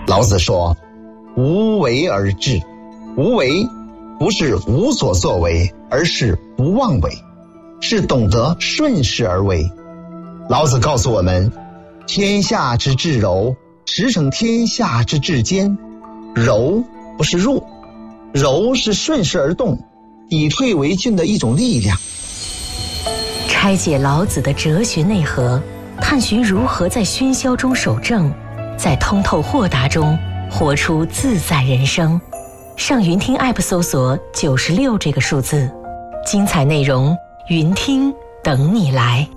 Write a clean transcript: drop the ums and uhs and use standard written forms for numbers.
老子说，无为而治。无为不是无所作为，而是不妄为，是懂得顺势而为。老子告诉我们，天下之至柔，驰骋天下之至坚。柔不是弱，柔是顺势而动，以退为进的一种力量。 拆解老子的哲学内核，探寻如何在喧嚣中守正，在通透豁达中活出自在人生。上云听 App 搜索96这个数字，精彩内容，云听等你来。